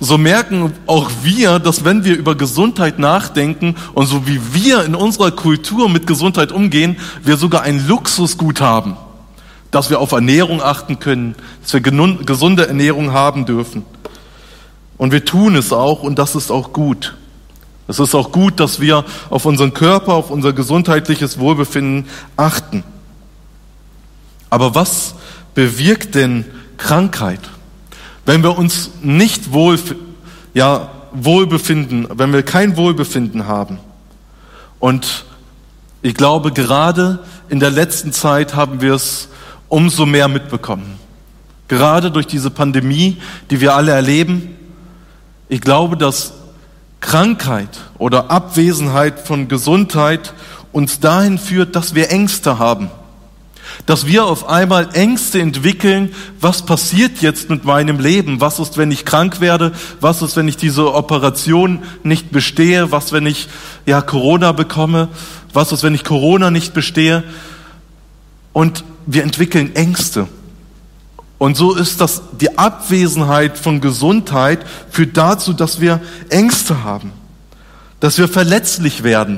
so merken auch wir, dass wenn wir über Gesundheit nachdenken und so wie wir in unserer Kultur mit Gesundheit umgehen, wir sogar ein Luxusgut haben, dass wir auf Ernährung achten können, dass wir gesunde Ernährung haben dürfen. Und wir tun es auch und das ist auch gut. Es ist auch gut, dass wir auf unseren Körper, auf unser gesundheitliches Wohlbefinden achten. Aber was bewirkt denn Krankheit? Wenn wir uns nicht wohlbefinden, wenn wir kein Wohlbefinden haben. Und ich glaube, gerade in der letzten Zeit haben wir es umso mehr mitbekommen. Gerade durch diese Pandemie, die wir alle erleben. Ich glaube, dass Krankheit oder Abwesenheit von Gesundheit uns dahin führt, dass wir Ängste haben. Dass wir auf einmal Ängste entwickeln, was passiert jetzt mit meinem Leben? Was ist, wenn ich krank werde? Was ist, wenn ich diese Operation nicht bestehe? Was, wenn ich Corona bekomme? Was ist, wenn ich Corona nicht bestehe? Und wir entwickeln Ängste. Und so ist das, die Abwesenheit von Gesundheit führt dazu, dass wir Ängste haben, dass wir verletzlich werden.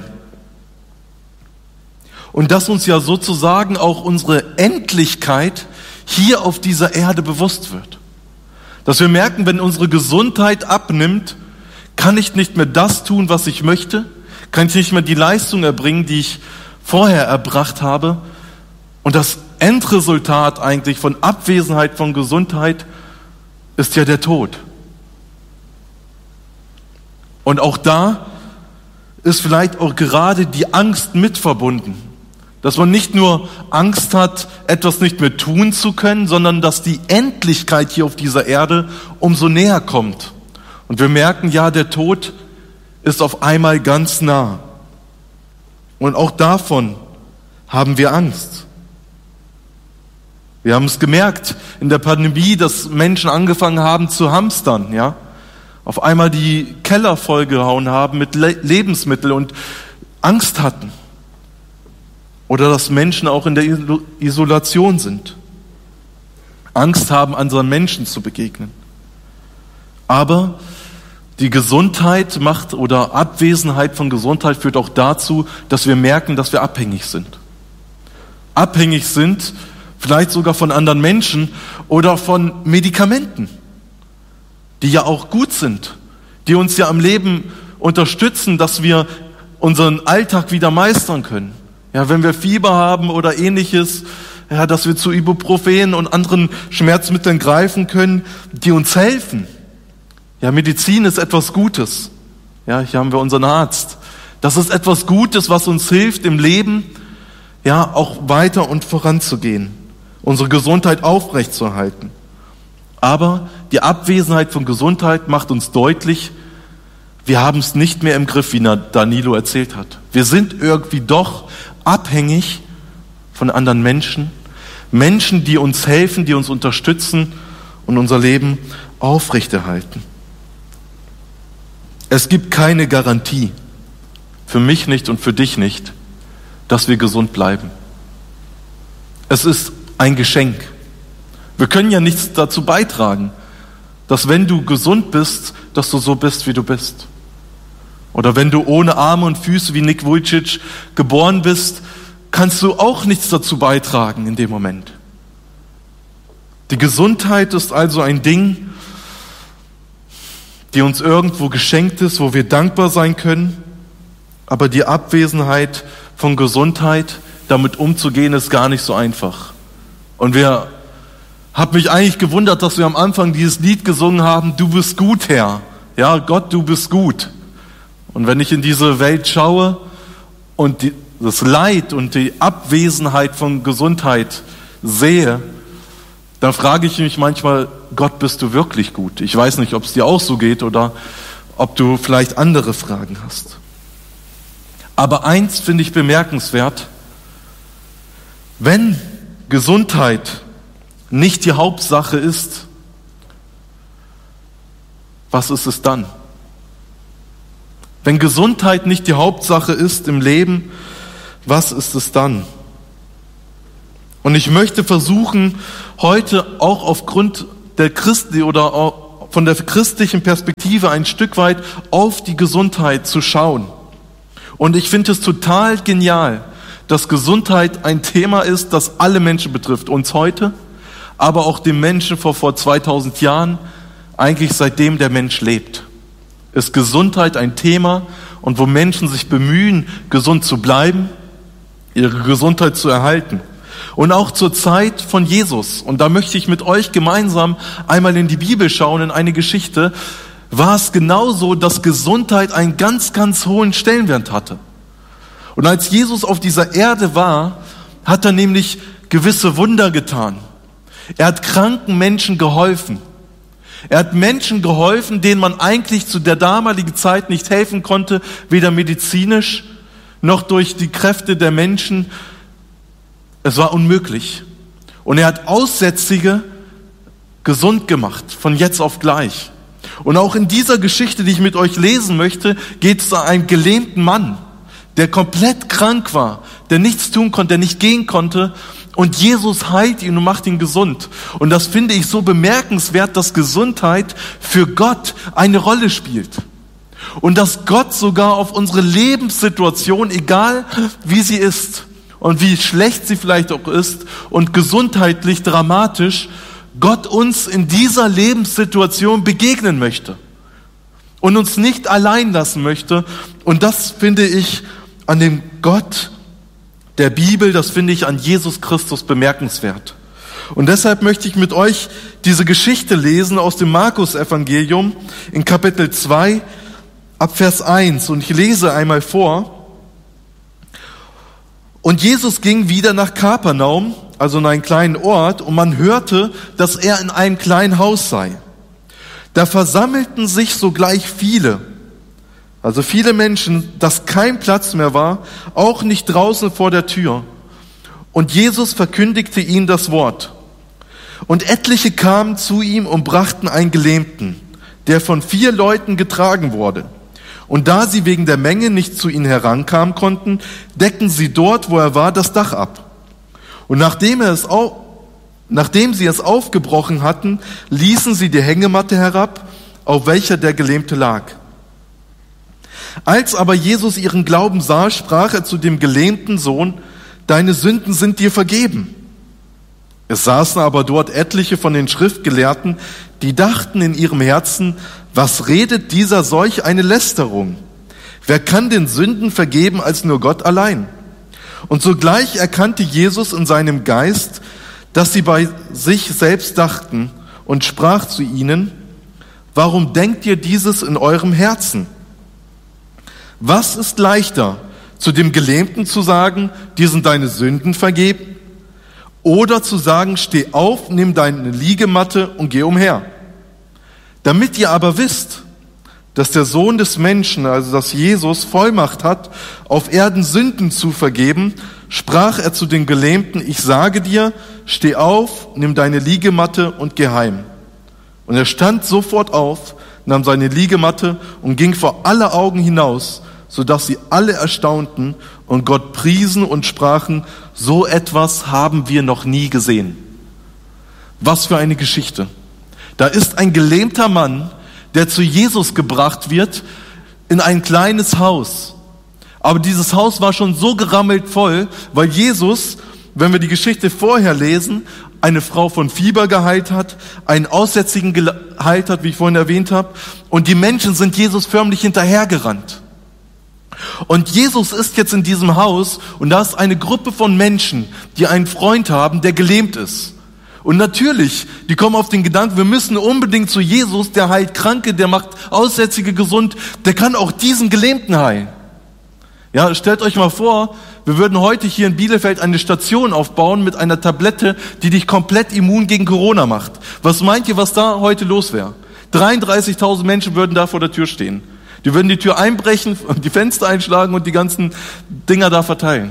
Und dass uns ja sozusagen auch unsere Endlichkeit hier auf dieser Erde bewusst wird. Dass wir merken, wenn unsere Gesundheit abnimmt, kann ich nicht mehr das tun, was ich möchte, kann ich nicht mehr die Leistung erbringen, die ich vorher erbracht habe. Und das Endresultat eigentlich von Abwesenheit von Gesundheit ist ja der Tod. Und auch da ist vielleicht auch gerade die Angst mit verbunden. Dass man nicht nur Angst hat, etwas nicht mehr tun zu können, sondern dass die Endlichkeit hier auf dieser Erde umso näher kommt. Und wir merken, der Tod ist auf einmal ganz nah. Und auch davon haben wir Angst. Wir haben es gemerkt in der Pandemie, dass Menschen angefangen haben zu hamstern, Auf einmal die Keller vollgehauen haben mit Lebensmitteln und Angst hatten. Oder dass Menschen auch in der Isolation sind. Angst haben, anderen Menschen zu begegnen. Aber die Gesundheit oder Abwesenheit von Gesundheit führt auch dazu, dass wir merken, dass wir abhängig sind. Abhängig sind, vielleicht sogar von anderen Menschen oder von Medikamenten, die ja auch gut sind, die uns ja im Leben unterstützen, dass wir unseren Alltag wieder meistern können. Wenn wir Fieber haben oder ähnliches, dass wir zu Ibuprofen und anderen Schmerzmitteln greifen können, die uns helfen. Medizin ist etwas Gutes. Hier haben wir unseren Arzt. Das ist etwas Gutes, was uns hilft im Leben, auch weiter und voranzugehen, unsere Gesundheit aufrechtzuerhalten. Aber die Abwesenheit von Gesundheit macht uns deutlich, wir haben es nicht mehr im Griff, wie Danilo erzählt hat. Wir sind irgendwie doch abhängig von anderen Menschen, Menschen, die uns helfen, die uns unterstützen und unser Leben aufrechterhalten. Es gibt keine Garantie, für mich nicht und für dich nicht, dass wir gesund bleiben. Es ist ein Geschenk. Wir können ja nichts dazu beitragen, dass wenn du gesund bist, dass du so bist, wie du bist. Oder wenn du ohne Arme und Füße wie Nick Vujicic geboren bist, kannst du auch nichts dazu beitragen in dem Moment. Die Gesundheit ist also ein Ding, die uns irgendwo geschenkt ist, wo wir dankbar sein können. Aber die Abwesenheit von Gesundheit, damit umzugehen, ist gar nicht so einfach. Und hab mich eigentlich gewundert, dass wir am Anfang dieses Lied gesungen haben, du bist gut, Herr. Gott, du bist gut. Und wenn ich in diese Welt schaue und das Leid und die Abwesenheit von Gesundheit sehe, dann frage ich mich manchmal, Gott, bist du wirklich gut? Ich weiß nicht, ob es dir auch so geht oder ob du vielleicht andere Fragen hast. Aber eins finde ich bemerkenswert, wenn Gesundheit nicht die Hauptsache ist, was ist es dann? Wenn Gesundheit nicht die Hauptsache ist im Leben, was ist es dann? Und ich möchte versuchen, heute auch aufgrund der von der christlichen Perspektive ein Stück weit auf die Gesundheit zu schauen. Und ich finde es total genial, dass Gesundheit ein Thema ist, das alle Menschen betrifft. Uns heute, aber auch den Menschen vor 2000 Jahren, eigentlich seitdem der Mensch lebt. Ist Gesundheit ein Thema und wo Menschen sich bemühen, gesund zu bleiben, ihre Gesundheit zu erhalten. Und auch zur Zeit von Jesus, und da möchte ich mit euch gemeinsam einmal in die Bibel schauen, in eine Geschichte, war es genauso, dass Gesundheit einen ganz, ganz hohen Stellenwert hatte. Und als Jesus auf dieser Erde war, hat er nämlich gewisse Wunder getan. Er hat kranken Menschen geholfen. Er hat Menschen geholfen, denen man eigentlich zu der damaligen Zeit nicht helfen konnte, weder medizinisch noch durch die Kräfte der Menschen. Es war unmöglich. Und er hat Aussätzige gesund gemacht, von jetzt auf gleich. Und auch in dieser Geschichte, die ich mit euch lesen möchte, geht es um einen gelähmten Mann, der komplett krank war, der nichts tun konnte, der nicht gehen konnte. Und Jesus heilt ihn und macht ihn gesund. Und das finde ich so bemerkenswert, dass Gesundheit für Gott eine Rolle spielt. Und dass Gott sogar auf unsere Lebenssituation, egal wie sie ist und wie schlecht sie vielleicht auch ist und gesundheitlich dramatisch, Gott uns in dieser Lebenssituation begegnen möchte und uns nicht allein lassen möchte. Und das finde ich an dem Gott der Bibel, das finde ich an Jesus Christus bemerkenswert. Und deshalb möchte ich mit euch diese Geschichte lesen aus dem Markus-Evangelium in Kapitel 2 ab Vers 1. Und ich lese einmal vor. Und Jesus ging wieder nach Kapernaum, also in einen kleinen Ort, und man hörte, dass er in einem kleinen Haus sei. Da versammelten sich sogleich viele Menschen, dass kein Platz mehr war, auch nicht draußen vor der Tür. Und Jesus verkündigte ihnen das Wort. Und etliche kamen zu ihm und brachten einen Gelähmten, der von 4 Leuten getragen wurde. Und da sie wegen der Menge nicht zu ihm herankamen konnten, deckten sie dort, wo er war, das Dach ab. Und nachdem sie es aufgebrochen hatten, ließen sie die Hängematte herab, auf welcher der Gelähmte lag. Als aber Jesus ihren Glauben sah, sprach er zu dem gelähmten Sohn: Deine Sünden sind dir vergeben. Es saßen aber dort etliche von den Schriftgelehrten, die dachten in ihrem Herzen: Was redet dieser solch eine Lästerung? Wer kann den Sünden vergeben als nur Gott allein? Und sogleich erkannte Jesus in seinem Geist, dass sie bei sich selbst dachten, und sprach zu ihnen: Warum denkt ihr dieses in eurem Herzen? Was ist leichter, zu dem Gelähmten zu sagen, dir sind deine Sünden vergeben? Oder zu sagen, steh auf, nimm deine Liegematte und geh umher? Damit ihr aber wisst, dass der Sohn des Menschen, also dass Jesus, Vollmacht hat, auf Erden Sünden zu vergeben, sprach er zu den Gelähmten: Ich sage dir, steh auf, nimm deine Liegematte und geh heim. Und er stand sofort auf, nahm seine Liegematte und ging vor aller Augen hinaus, sodass sie alle erstaunten und Gott priesen und sprachen: So etwas haben wir noch nie gesehen. Was für eine Geschichte. Da ist ein gelähmter Mann, der zu Jesus gebracht wird in ein kleines Haus. Aber dieses Haus war schon so gerammelt voll, weil Jesus, wenn wir die Geschichte vorher lesen, eine Frau von Fieber geheilt hat, einen Aussätzigen geheilt hat, wie ich vorhin erwähnt habe, und die Menschen sind Jesus förmlich hinterhergerannt. Und Jesus ist jetzt in diesem Haus und da ist eine Gruppe von Menschen, die einen Freund haben, der gelähmt ist. Und natürlich, die kommen auf den Gedanken, wir müssen unbedingt zu Jesus, der heilt Kranke, der macht Aussätzige gesund, der kann auch diesen Gelähmten heilen. Ja, stellt euch mal vor, wir würden heute hier in Bielefeld eine Station aufbauen mit einer Tablette, die dich komplett immun gegen Corona macht. Was meint ihr, was da heute los wäre? 33.000 Menschen würden da vor der Tür stehen. Die würden die Tür einbrechen, die Fenster einschlagen und die ganzen Dinger da verteilen.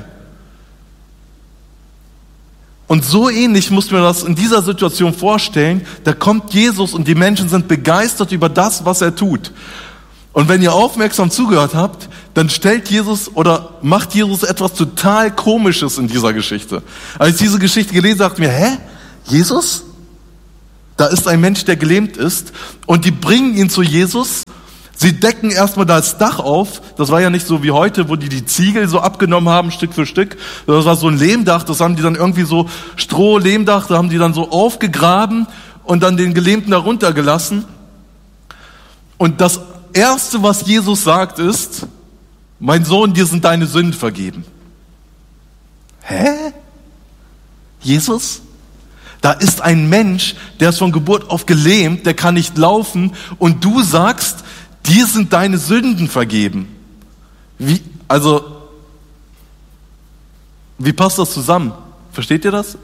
Und so ähnlich muss man das in dieser Situation vorstellen. Da kommt Jesus und die Menschen sind begeistert über das, was er tut. Und wenn ihr aufmerksam zugehört habt, dann macht Jesus etwas total Komisches in dieser Geschichte. Als ich diese Geschichte gelesen habe, dachte ich mir: Jesus? Da ist ein Mensch, der gelähmt ist, und die bringen ihn zu Jesus. Sie decken erstmal das Dach auf. Das war ja nicht so wie heute, wo die Ziegel so abgenommen haben, Stück für Stück. Das war so ein Lehmdach, das haben die dann irgendwie so Stroh-Lehmdach, da haben die dann so aufgegraben und dann den Gelähmten da runtergelassen. Und das Erste, was Jesus sagt, ist: Mein Sohn, dir sind deine Sünden vergeben. Hä? Jesus? Da ist ein Mensch, der ist von Geburt auf gelähmt, der kann nicht laufen, und du sagst, dir sind deine Sünden vergeben. Wie passt das zusammen? Versteht ihr das?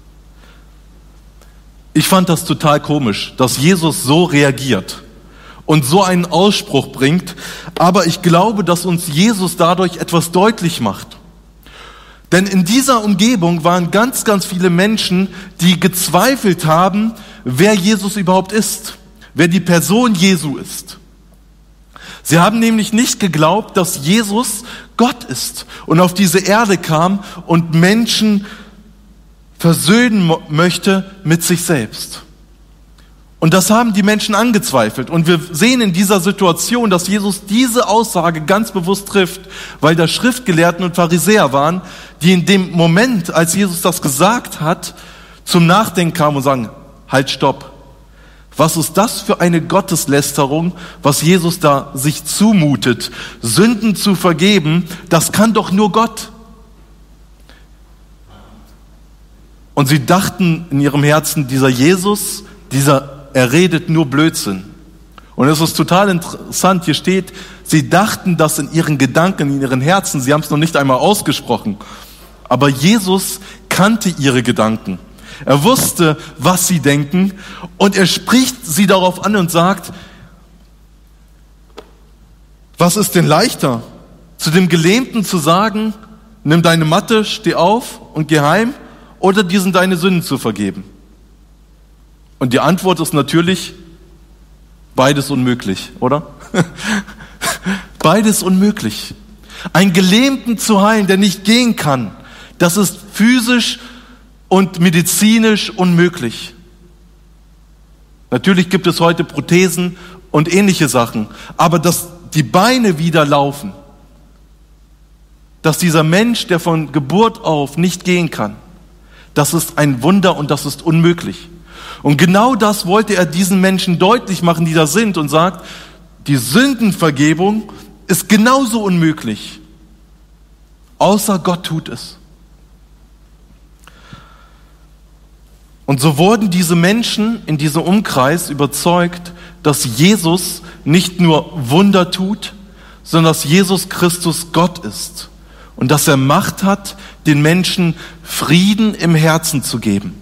Ich fand das total komisch, dass Jesus so reagiert und so einen Ausspruch bringt, aber ich glaube, dass uns Jesus dadurch etwas deutlich macht. Denn in dieser Umgebung waren ganz, ganz viele Menschen, die gezweifelt haben, wer Jesus überhaupt ist, wer die Person Jesu ist. Sie haben nämlich nicht geglaubt, dass Jesus Gott ist und auf diese Erde kam und Menschen versöhnen möchte mit sich selbst. Und das haben die Menschen angezweifelt. Und wir sehen in dieser Situation, dass Jesus diese Aussage ganz bewusst trifft, weil da Schriftgelehrten und Pharisäer waren, die in dem Moment, als Jesus das gesagt hat, zum Nachdenken kamen und sagen: Halt, stopp. Was ist das für eine Gotteslästerung, was Jesus da sich zumutet? Sünden zu vergeben, das kann doch nur Gott. Und sie dachten in ihrem Herzen, dieser Jesus, er redet nur Blödsinn. Und es ist total interessant, hier steht, sie dachten das in ihren Gedanken, in ihren Herzen, sie haben es noch nicht einmal ausgesprochen. Aber Jesus kannte ihre Gedanken. Er wusste, was sie denken, und er spricht sie darauf an und sagt: Was ist denn leichter, zu dem Gelähmten zu sagen, nimm deine Matte, steh auf und geh heim, oder diesen deine Sünden zu vergeben? Und die Antwort ist natürlich: beides unmöglich, oder? Beides unmöglich. Einen Gelähmten zu heilen, der nicht gehen kann, das ist physisch und medizinisch unmöglich. Natürlich gibt es heute Prothesen und ähnliche Sachen, aber dass die Beine wieder laufen, dass dieser Mensch, der von Geburt auf nicht gehen kann, das ist ein Wunder und das ist unmöglich. Und genau das wollte er diesen Menschen deutlich machen, die da sind, und sagt, die Sündenvergebung ist genauso unmöglich, außer Gott tut es. Und so wurden diese Menschen in diesem Umkreis überzeugt, dass Jesus nicht nur Wunder tut, sondern dass Jesus Christus Gott ist und dass er Macht hat, den Menschen Frieden im Herzen zu geben.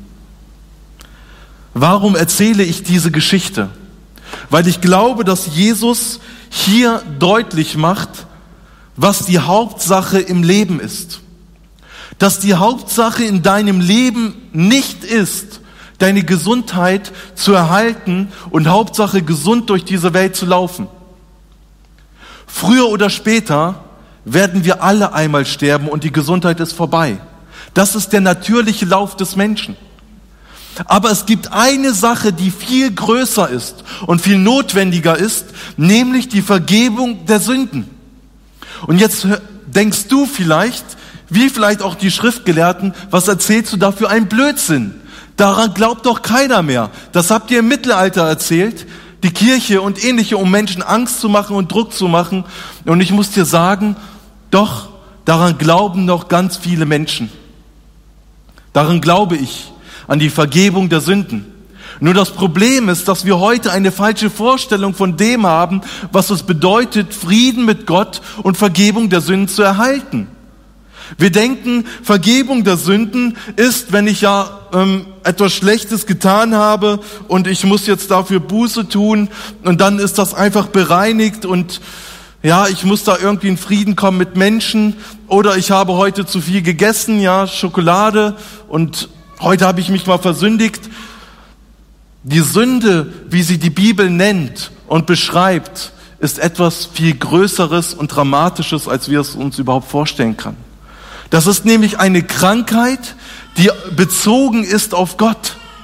Warum erzähle ich diese Geschichte? Weil ich glaube, dass Jesus hier deutlich macht, was die Hauptsache im Leben ist. Dass die Hauptsache in deinem Leben nicht ist, deine Gesundheit zu erhalten und Hauptsache gesund durch diese Welt zu laufen. Früher oder später werden wir alle einmal sterben und die Gesundheit ist vorbei. Das ist der natürliche Lauf des Menschen. Aber es gibt eine Sache, die viel größer ist und viel notwendiger ist, nämlich die Vergebung der Sünden. Und jetzt denkst du vielleicht, wie vielleicht auch die Schriftgelehrten, was erzählst du da für einen Blödsinn? Daran glaubt doch keiner mehr. Das habt ihr im Mittelalter erzählt, die Kirche und ähnliche, um Menschen Angst zu machen und Druck zu machen. Und ich muss dir sagen, doch, daran glauben noch ganz viele Menschen. Daran glaube ich, an die Vergebung der Sünden. Nur das Problem ist, dass wir heute eine falsche Vorstellung von dem haben, was es bedeutet, Frieden mit Gott und Vergebung der Sünden zu erhalten. Wir denken, Vergebung der Sünden ist, wenn ich etwas Schlechtes getan habe und ich muss jetzt dafür Buße tun und dann ist das einfach bereinigt und ich muss da irgendwie in Frieden kommen mit Menschen, oder ich habe heute zu viel gegessen, Schokolade, und heute habe ich mich mal versündigt. Die Sünde, wie sie die Bibel nennt und beschreibt, ist etwas viel Größeres und Dramatisches, als wir es uns überhaupt vorstellen können. Das ist nämlich eine Krankheit, die bezogen ist auf Gott.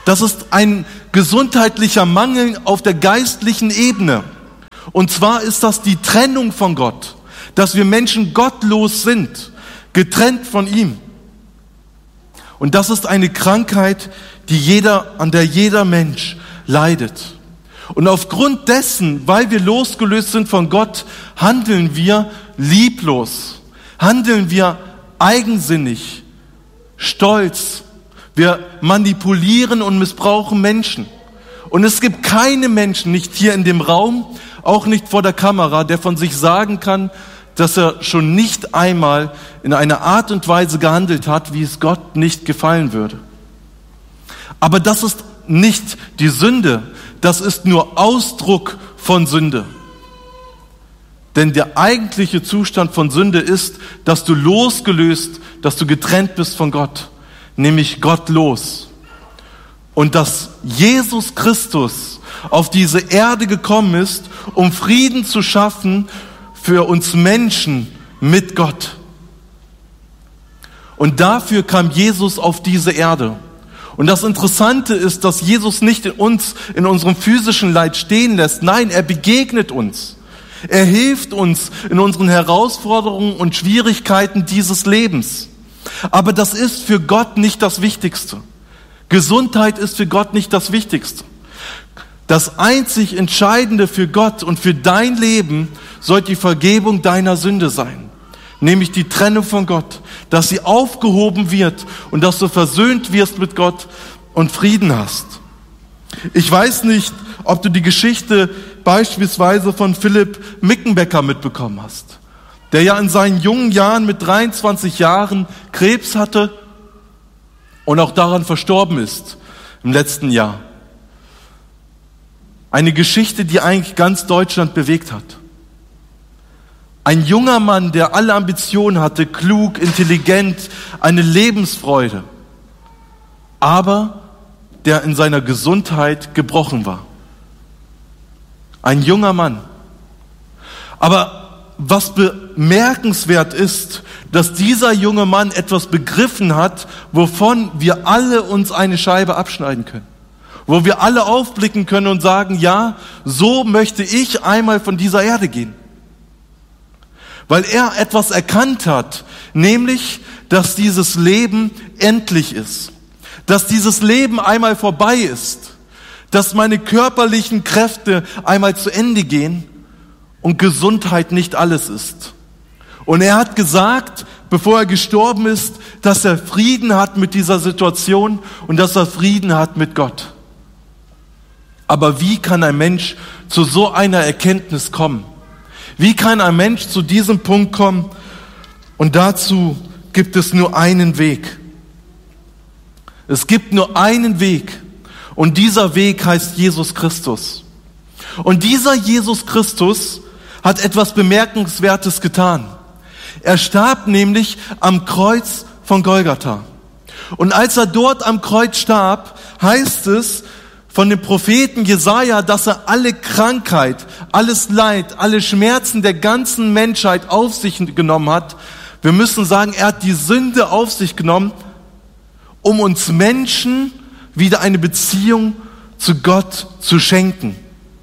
Das ist ein gesundheitlicher Mangel auf der geistlichen Ebene. Und zwar ist das die Trennung von Gott, dass wir Menschen gottlos sind, getrennt von ihm. Und das ist eine Krankheit, an der jeder Mensch leidet. Und aufgrund dessen, weil wir losgelöst sind von Gott, handeln wir lieblos, handeln wir eigensinnig, stolz. Wir manipulieren und missbrauchen Menschen. Und es gibt keinen Menschen, nicht hier in dem Raum, auch nicht vor der Kamera, der von sich sagen kann, dass er schon nicht einmal in einer Art und Weise gehandelt hat, wie es Gott nicht gefallen würde. Aber das ist nicht die Sünde, das ist nur Ausdruck von Sünde. Denn der eigentliche Zustand von Sünde ist, dass du losgelöst, dass du getrennt bist von Gott, nämlich gottlos. Und dass Jesus Christus auf diese Erde gekommen ist, um Frieden zu schaffen für uns Menschen mit Gott. Und dafür kam Jesus auf diese Erde. Und das Interessante ist, dass Jesus nicht uns in unserem physischen Leid stehen lässt. Nein, er begegnet uns. Er hilft uns in unseren Herausforderungen und Schwierigkeiten dieses Lebens. Aber das ist für Gott nicht das Wichtigste. Gesundheit ist für Gott nicht das Wichtigste. Das einzig Entscheidende für Gott und für dein Leben soll die Vergebung deiner Sünde sein. Nämlich die Trennung von Gott, dass sie aufgehoben wird und dass du versöhnt wirst mit Gott und Frieden hast. Ich weiß nicht, ob du die Geschichte beispielsweise von Philipp Mickenbecker mitbekommen hast, der ja in seinen jungen Jahren mit 23 Jahren Krebs hatte und auch daran verstorben ist im letzten Jahr. Eine Geschichte, die eigentlich ganz Deutschland bewegt hat. Ein junger Mann, der alle Ambitionen hatte, klug, intelligent, eine Lebensfreude, aber der in seiner Gesundheit gebrochen war. Ein junger Mann. Aber was bemerkenswert ist, dass dieser junge Mann etwas begriffen hat, wovon wir alle uns eine Scheibe abschneiden können. Wo wir alle aufblicken können und sagen, ja, so möchte ich einmal von dieser Erde gehen. Weil er etwas erkannt hat, nämlich, dass dieses Leben endlich ist. Dass dieses Leben einmal vorbei ist. Dass meine körperlichen Kräfte einmal zu Ende gehen und Gesundheit nicht alles ist. Und er hat gesagt, bevor er gestorben ist, dass er Frieden hat mit dieser Situation und dass er Frieden hat mit Gott. Aber wie kann ein Mensch zu so einer Erkenntnis kommen? Wie kann ein Mensch zu diesem Punkt kommen? Und dazu gibt es nur einen Weg. Es gibt nur einen Weg. Und dieser Weg heißt Jesus Christus. Und dieser Jesus Christus hat etwas Bemerkenswertes getan. Er starb nämlich am Kreuz von Golgatha. Und als er dort am Kreuz starb, heißt es von dem Propheten Jesaja, dass er alle Krankheit, alles Leid, alle Schmerzen der ganzen Menschheit auf sich genommen hat. Wir müssen sagen, er hat die Sünde auf sich genommen, um uns Menschen wieder eine Beziehung zu Gott zu schenken.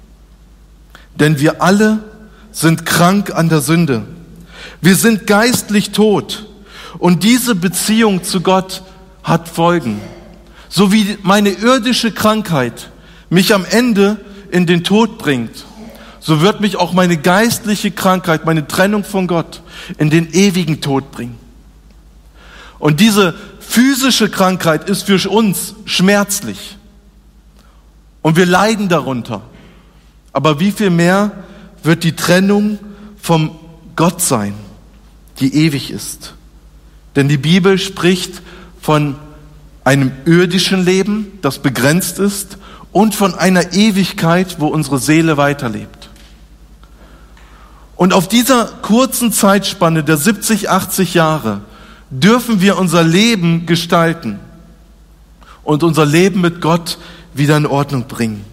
Denn wir alle sind krank an der Sünde. Wir sind geistlich tot. Und diese Beziehung zu Gott hat Folgen. So wie meine irdische Krankheit mich am Ende in den Tod bringt, so wird mich auch meine geistliche Krankheit, meine Trennung von Gott, in den ewigen Tod bringen. Und diese physische Krankheit ist für uns schmerzlich. Und wir leiden darunter. Aber wie viel mehr wird die Trennung vom Gott sein, die ewig ist? Denn die Bibel spricht von einem irdischen Leben, das begrenzt ist, und von einer Ewigkeit, wo unsere Seele weiterlebt. Und auf dieser kurzen Zeitspanne der 70, 80 Jahre dürfen wir unser Leben gestalten und unser Leben mit Gott wieder in Ordnung bringen.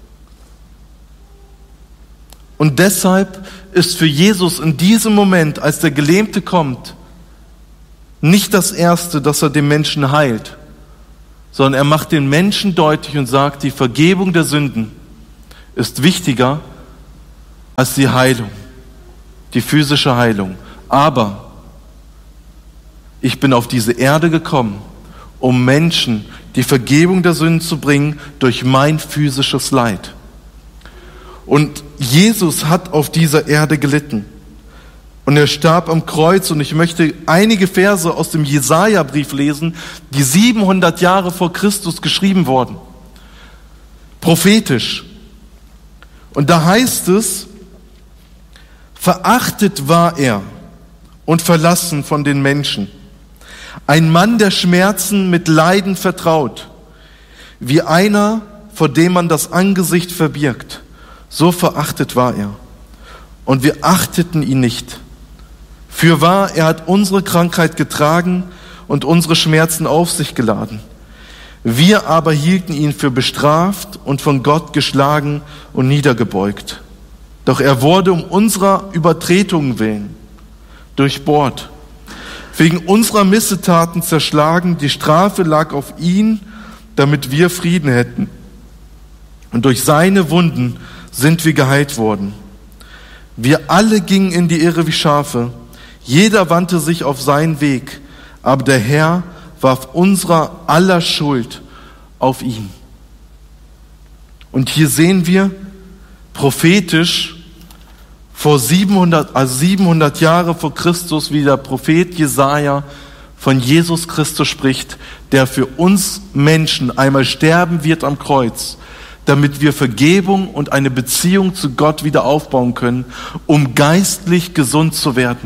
Und deshalb ist für Jesus in diesem Moment, als der Gelähmte kommt, nicht das Erste, dass er den Menschen heilt, sondern er macht den Menschen deutlich und sagt, die Vergebung der Sünden ist wichtiger als die Heilung, die physische Heilung. Aber ich bin auf diese Erde gekommen, um Menschen die Vergebung der Sünden zu bringen durch mein physisches Leid. Und Jesus hat auf dieser Erde gelitten. Und er starb am Kreuz. Und ich möchte einige Verse aus dem Jesaja-Brief lesen, die 700 Jahre vor Christus geschrieben wurden. Prophetisch. Und da heißt es, verachtet war er und verlassen von den Menschen. Ein Mann der Schmerzen mit Leiden vertraut, wie einer, vor dem man das Angesicht verbirgt. So verachtet war er. Und wir achteten ihn nicht. Fürwahr, er hat unsere Krankheit getragen und unsere Schmerzen auf sich geladen. Wir aber hielten ihn für bestraft und von Gott geschlagen und niedergebeugt. Doch er wurde um unserer Übertretungen willen durchbohrt, wegen unserer Missetaten zerschlagen. Die Strafe lag auf ihn, damit wir Frieden hätten. Und durch seine Wunden sind wir geheilt worden. Wir alle gingen in die Irre wie Schafe. Jeder wandte sich auf seinen Weg. Aber der Herr warf unserer aller Schuld auf ihn. Und hier sehen wir prophetisch vor 700 Jahre vor Christus, wie der Prophet Jesaja von Jesus Christus spricht, der für uns Menschen einmal sterben wird am Kreuz, damit wir Vergebung und eine Beziehung zu Gott wieder aufbauen können, um geistlich gesund zu werden.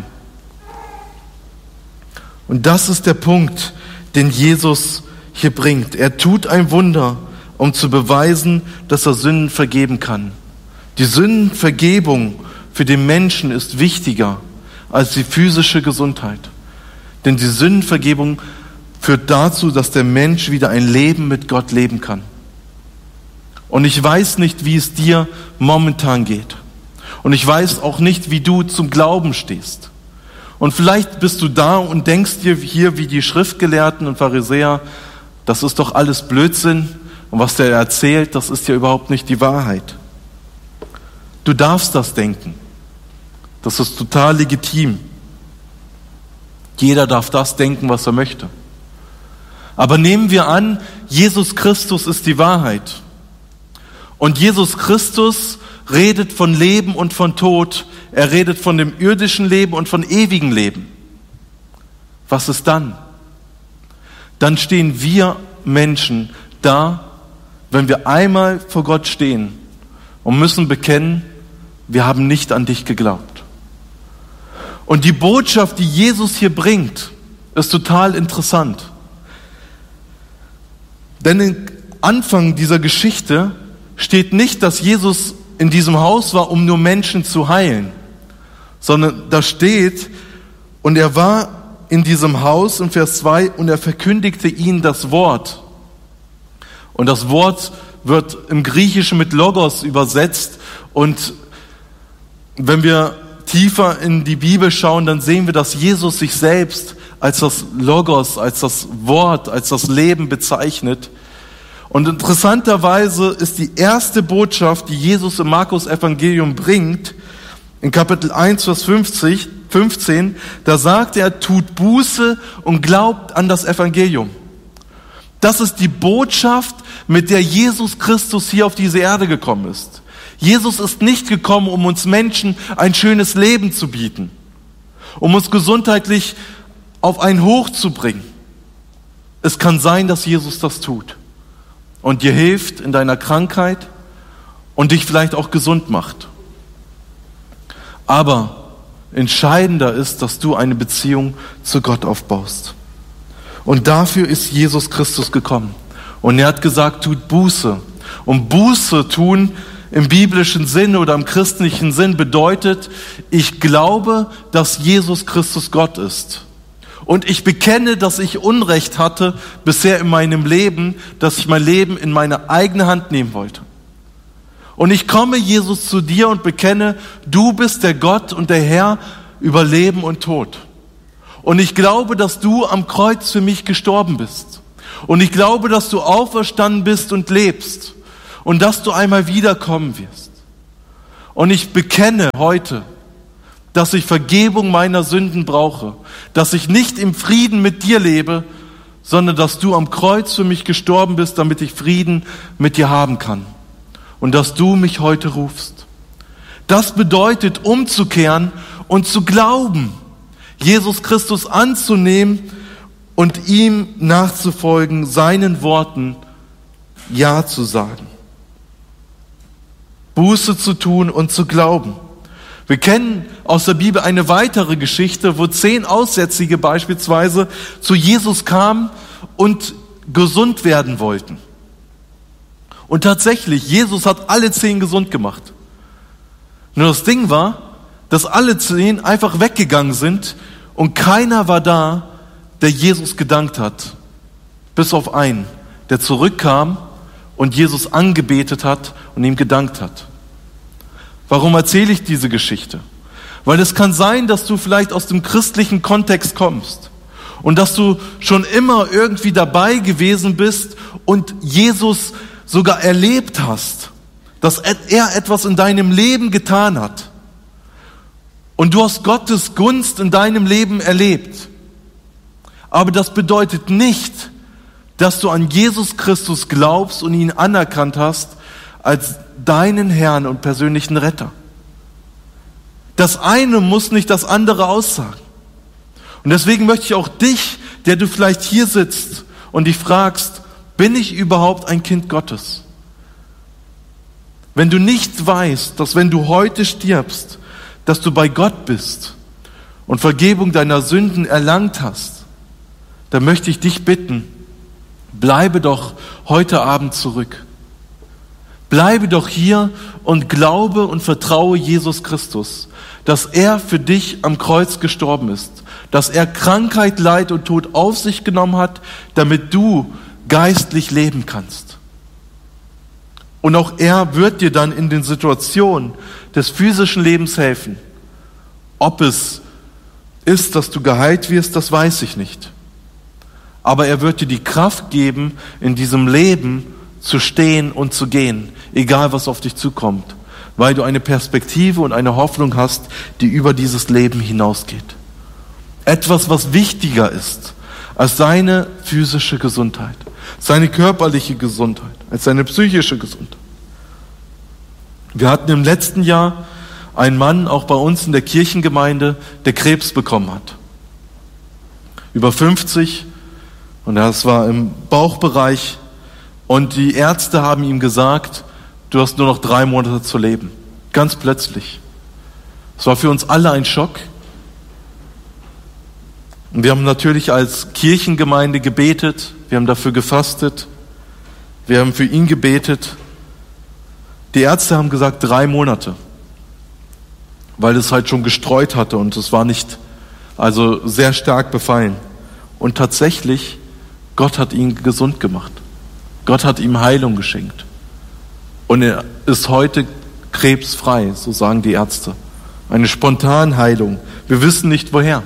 Und das ist der Punkt, den Jesus hier bringt. Er tut ein Wunder, um zu beweisen, dass er Sünden vergeben kann. Die Sündenvergebung für den Menschen ist wichtiger als die physische Gesundheit. Denn die Sündenvergebung führt dazu, dass der Mensch wieder ein Leben mit Gott leben kann. Und ich weiß nicht, wie es dir momentan geht. Und ich weiß auch nicht, wie du zum Glauben stehst. Und vielleicht bist du da und denkst dir hier wie die Schriftgelehrten und Pharisäer, das ist doch alles Blödsinn. Und was der erzählt, das ist ja überhaupt nicht die Wahrheit. Du darfst das denken. Das ist total legitim. Jeder darf das denken, was er möchte. Aber nehmen wir an, Jesus Christus ist die Wahrheit. Und Jesus Christus redet von Leben und von Tod. Er redet von dem irdischen Leben und von ewigem Leben. Was ist dann? Dann stehen wir Menschen da, wenn wir einmal vor Gott stehen und müssen bekennen, wir haben nicht an dich geglaubt. Und die Botschaft, die Jesus hier bringt, ist total interessant. Denn im Anfang dieser Geschichte steht nicht, dass Jesus in diesem Haus war, um nur Menschen zu heilen, sondern da steht, und er war in diesem Haus, in Vers 2, und er verkündigte ihnen das Wort. Und das Wort wird im Griechischen mit Logos übersetzt. Und wenn wir tiefer in die Bibel schauen, dann sehen wir, dass Jesus sich selbst als das Logos, als das Wort, als das Leben bezeichnet. Und interessanterweise ist die erste Botschaft, die Jesus im Markus-Evangelium bringt, in Kapitel 1, Vers 15, da sagt er, tut Buße und glaubt an das Evangelium. Das ist die Botschaft, mit der Jesus Christus hier auf diese Erde gekommen ist. Jesus ist nicht gekommen, um uns Menschen ein schönes Leben zu bieten, um uns gesundheitlich auf ein Hoch zu bringen. Es kann sein, dass Jesus das tut und dir hilft in deiner Krankheit und dich vielleicht auch gesund macht. Aber entscheidender ist, dass du eine Beziehung zu Gott aufbaust. Und dafür ist Jesus Christus gekommen. Und er hat gesagt, tut Buße. Und Buße tun im biblischen Sinn oder im christlichen Sinn bedeutet, ich glaube, dass Jesus Christus Gott ist. Und ich bekenne, dass ich Unrecht hatte bisher in meinem Leben, dass ich mein Leben in meine eigene Hand nehmen wollte. Und ich komme, Jesus, zu dir und bekenne, du bist der Gott und der Herr über Leben und Tod. Und ich glaube, dass du am Kreuz für mich gestorben bist. Und ich glaube, dass du auferstanden bist und lebst und dass du einmal wiederkommen wirst. Und ich bekenne heute, dass ich Vergebung meiner Sünden brauche, dass ich nicht im Frieden mit dir lebe, sondern dass du am Kreuz für mich gestorben bist, damit ich Frieden mit dir haben kann. Und dass du mich heute rufst. Das bedeutet, umzukehren und zu glauben, Jesus Christus anzunehmen und ihm nachzufolgen, seinen Worten Ja zu sagen. Buße zu tun und zu glauben. Wir kennen aus der Bibel eine weitere Geschichte, wo 10 Aussätzige beispielsweise zu Jesus kamen und gesund werden wollten. Und tatsächlich, Jesus hat alle 10 gesund gemacht. Nur das Ding war, dass alle 10 einfach weggegangen sind und keiner war da, der Jesus gedankt hat. Bis auf einen, der zurückkam und Jesus angebetet hat und ihm gedankt hat. Warum erzähle ich diese Geschichte? Weil es kann sein, dass du vielleicht aus dem christlichen Kontext kommst und dass du schon immer irgendwie dabei gewesen bist und Jesus sogar erlebt hast, dass er etwas in deinem Leben getan hat. Und du hast Gottes Gunst in deinem Leben erlebt. Aber das bedeutet nicht, dass du an Jesus Christus glaubst und ihn anerkannt hast als deinen Herrn und persönlichen Retter. Das eine muss nicht das andere aussagen. Und deswegen möchte ich auch dich, der du vielleicht hier sitzt und dich fragst, bin ich überhaupt ein Kind Gottes? Wenn du nicht weißt, dass wenn du heute stirbst, dass du bei Gott bist und Vergebung deiner Sünden erlangt hast, dann möchte ich dich bitten, bleibe doch heute Abend zurück. Bleibe doch hier und glaube und vertraue Jesus Christus, dass er für dich am Kreuz gestorben ist, dass er Krankheit, Leid und Tod auf sich genommen hat, damit du geistlich leben kannst. Und auch er wird dir dann in den Situationen des physischen Lebens helfen. Ob es ist, dass du geheilt wirst, das weiß ich nicht. Aber er wird dir die Kraft geben, in diesem Leben zu stehen und zu gehen, egal was auf dich zukommt, weil du eine Perspektive und eine Hoffnung hast, die über dieses Leben hinausgeht. Etwas, was wichtiger ist als seine physische Gesundheit, seine körperliche Gesundheit, als seine psychische Gesundheit. Wir hatten im letzten Jahr einen Mann, auch bei uns in der Kirchengemeinde, der Krebs bekommen hat. Über 50, und das war im Bauchbereich. Und die Ärzte haben ihm gesagt, du hast nur noch 3 Monate zu leben. Ganz plötzlich. Es war für uns alle ein Schock. Und wir haben natürlich als Kirchengemeinde gebetet. Wir haben dafür gefastet. Wir haben für ihn gebetet. Die Ärzte haben gesagt 3 Monate. Weil es halt schon gestreut hatte und es war nicht, also sehr stark befallen. Und tatsächlich, Gott hat ihn gesund gemacht. Gott hat ihm Heilung geschenkt. Und er ist heute krebsfrei, so sagen die Ärzte. Eine Spontanheilung. Wir wissen nicht woher.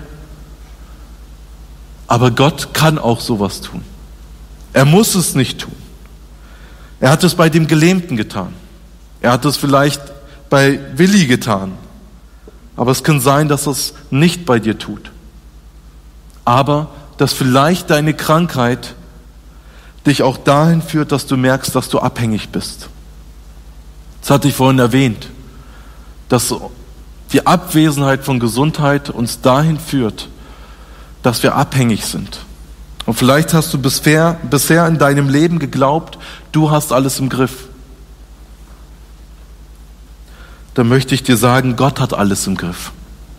Aber Gott kann auch sowas tun. Er muss es nicht tun. Er hat es bei dem Gelähmten getan. Er hat es vielleicht bei Willi getan. Aber es kann sein, dass er es nicht bei dir tut. Aber dass vielleicht deine Krankheit dich auch dahin führt, dass du merkst, dass du abhängig bist. Das hatte ich vorhin erwähnt, dass die Abwesenheit von Gesundheit uns dahin führt, dass wir abhängig sind. Und vielleicht hast du bisher in deinem Leben geglaubt, du hast alles im Griff. Dann möchte ich dir sagen, Gott hat alles im Griff.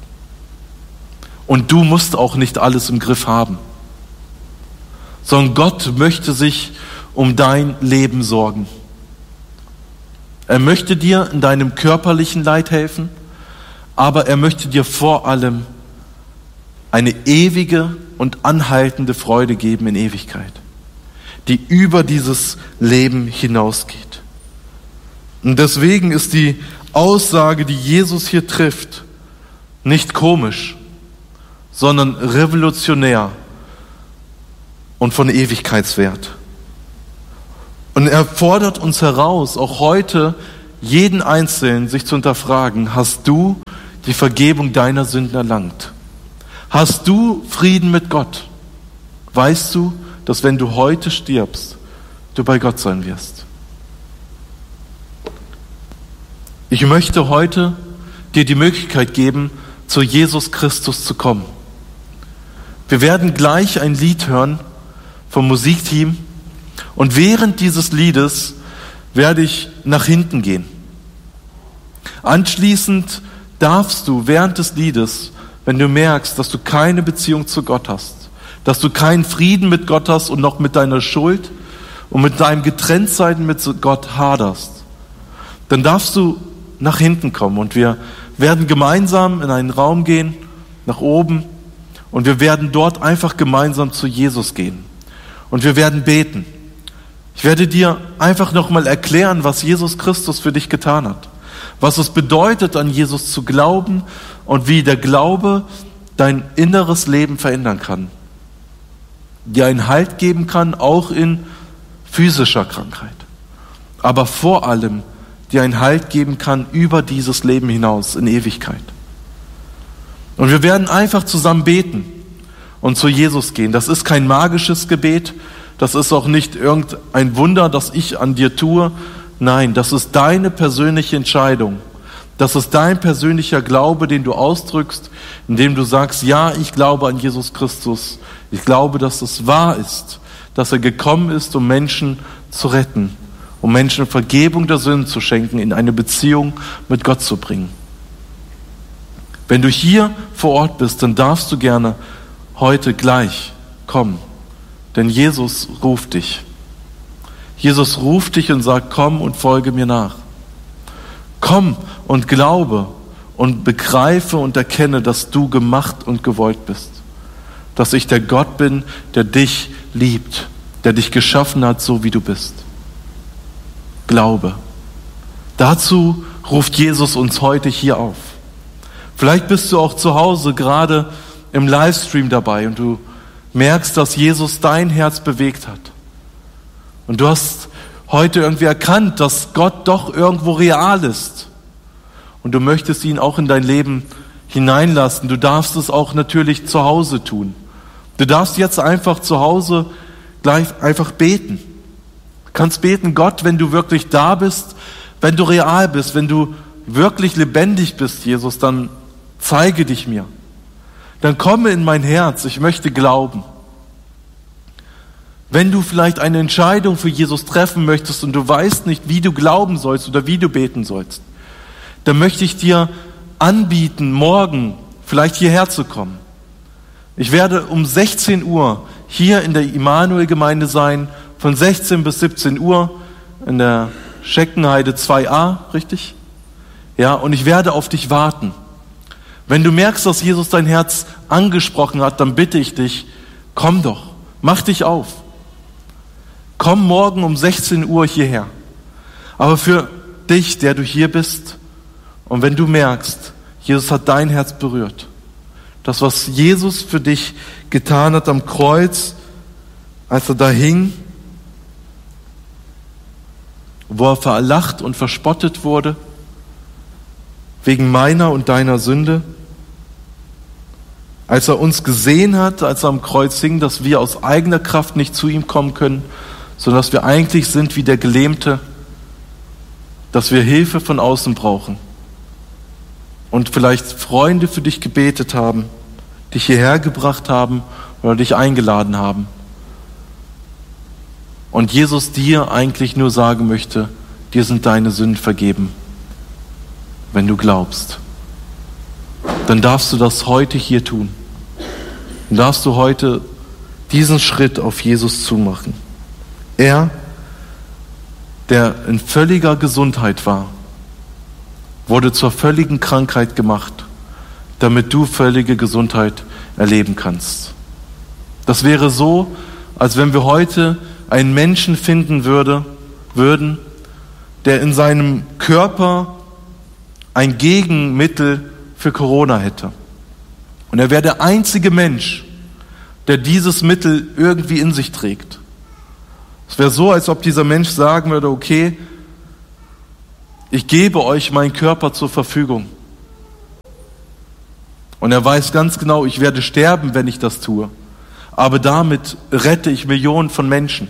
Und du musst auch nicht alles im Griff haben. Sondern Gott möchte sich um dein Leben sorgen. Er möchte dir in deinem körperlichen Leid helfen, aber er möchte dir vor allem eine ewige und anhaltende Freude geben in Ewigkeit, die über dieses Leben hinausgeht. Und deswegen ist die Aussage, die Jesus hier trifft, nicht komisch, sondern revolutionär und von Ewigkeitswert. Und er fordert uns heraus, auch heute jeden Einzelnen sich zu hinterfragen: Hast du die Vergebung deiner Sünden erlangt? Hast du Frieden mit Gott? Weißt du, dass wenn du heute stirbst, du bei Gott sein wirst? Ich möchte heute dir die Möglichkeit geben, zu Jesus Christus zu kommen. Wir werden gleich ein Lied hören vom Musikteam und während dieses Liedes werde ich nach hinten gehen. Anschließend darfst du während des Liedes, wenn du merkst, dass du keine Beziehung zu Gott hast, dass du keinen Frieden mit Gott hast und noch mit deiner Schuld und mit deinem Getrenntsein mit Gott haderst, dann darfst du nach hinten kommen und wir werden gemeinsam in einen Raum gehen, nach oben, und wir werden dort einfach gemeinsam zu Jesus gehen. Und wir werden beten. Ich werde dir einfach nochmal erklären, was Jesus Christus für dich getan hat. Was es bedeutet, an Jesus zu glauben und wie der Glaube dein inneres Leben verändern kann. Dir einen Halt geben kann, auch in physischer Krankheit. Aber vor allem dir einen Halt geben kann über dieses Leben hinaus in Ewigkeit. Und wir werden einfach zusammen beten und zu Jesus gehen. Das ist kein magisches Gebet, das ist auch nicht irgendein Wunder, das ich an dir tue. Nein, das ist deine persönliche Entscheidung. Das ist dein persönlicher Glaube, den du ausdrückst, indem du sagst: Ja, ich glaube an Jesus Christus. Ich glaube, dass es wahr ist, dass er gekommen ist, um Menschen zu retten, um Menschen Vergebung der Sünden zu schenken, in eine Beziehung mit Gott zu bringen. Wenn du hier vor Ort bist, dann darfst du gerne heute gleich kommen, denn Jesus ruft dich. Jesus ruft dich und sagt: Komm und folge mir nach. Komm und glaube und begreife und erkenne, dass du gemacht und gewollt bist. Dass ich der Gott bin, der dich liebt, der dich geschaffen hat, so wie du bist. Glaube. Dazu ruft Jesus uns heute hier auf. Vielleicht bist du auch zu Hause gerade im Livestream dabei und du merkst, dass Jesus dein Herz bewegt hat. Und du hast heute irgendwie erkannt, dass Gott doch irgendwo real ist. Und du möchtest ihn auch in dein Leben hineinlassen. Du darfst es auch natürlich zu Hause tun. Du darfst jetzt einfach zu Hause gleich einfach beten. Du kannst beten: Gott, wenn du wirklich da bist, wenn du real bist, wenn du wirklich lebendig bist, Jesus, dann zeige dich mir. Dann komme in mein Herz, ich möchte glauben. Wenn du vielleicht eine Entscheidung für Jesus treffen möchtest und du weißt nicht, wie du glauben sollst oder wie du beten sollst, dann möchte ich dir anbieten, morgen vielleicht hierher zu kommen. Ich werde um 16 Uhr hier in der Immanuel-Gemeinde sein, von 16 bis 17 Uhr in der Scheckenheide 2a, richtig? Ja, und ich werde auf dich warten. Wenn du merkst, dass Jesus dein Herz angesprochen hat, dann bitte ich dich: Komm doch, mach dich auf. Komm morgen um 16 Uhr hierher. Aber für dich, der du hier bist, und wenn du merkst, Jesus hat dein Herz berührt, das, was Jesus für dich getan hat am Kreuz, als er da hing, wo er verlacht und verspottet wurde, wegen meiner und deiner Sünde, als er uns gesehen hat, als er am Kreuz hing, dass wir aus eigener Kraft nicht zu ihm kommen können, sondern dass wir eigentlich sind wie der Gelähmte, dass wir Hilfe von außen brauchen. Und vielleicht Freunde für dich gebetet haben, dich hierher gebracht haben oder dich eingeladen haben. Und Jesus dir eigentlich nur sagen möchte: Dir sind deine Sünden vergeben. Wenn du glaubst, dann darfst du das heute hier tun. Dann darfst du heute diesen Schritt auf Jesus zumachen. Er, der in völliger Gesundheit war, wurde zur völligen Krankheit gemacht, damit du völlige Gesundheit erleben kannst. Das wäre so, als wenn wir heute einen Menschen finden würden, der in seinem Körper ein Gegenmittel für Corona hätte. Und er wäre der einzige Mensch, der dieses Mittel irgendwie in sich trägt. Es wäre so, als ob dieser Mensch sagen würde, okay, ich gebe euch meinen Körper zur Verfügung. Und er weiß ganz genau, ich werde sterben, wenn ich das tue. Aber damit rette ich Millionen von Menschen.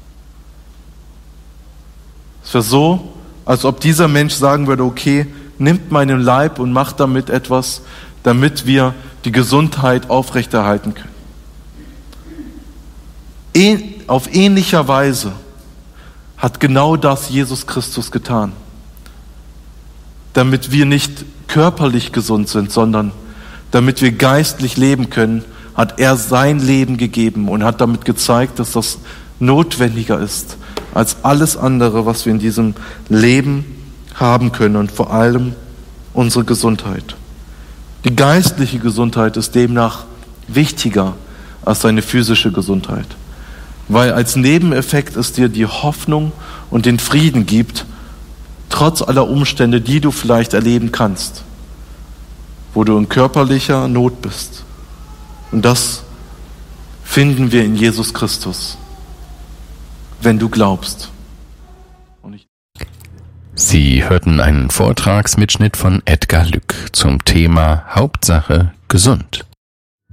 Es wäre so, als ob dieser Mensch sagen würde, okay, nimmt meinen Leib und macht damit etwas, damit wir die Gesundheit aufrechterhalten können. Auf ähnlicher Weise hat genau das Jesus Christus getan. Damit wir nicht körperlich gesund sind, sondern damit wir geistlich leben können, hat er sein Leben gegeben und hat damit gezeigt, dass das notwendiger ist als alles andere, was wir in diesem Leben haben können und vor allem unsere Gesundheit. Die geistliche Gesundheit ist demnach wichtiger als deine physische Gesundheit, weil als Nebeneffekt es dir die Hoffnung und den Frieden gibt, trotz aller Umstände, die du vielleicht erleben kannst, wo du in körperlicher Not bist. Und das finden wir in Jesus Christus, wenn du glaubst. Sie hörten einen Vortragsmitschnitt von Edgar Lück zum Thema Hauptsache gesund.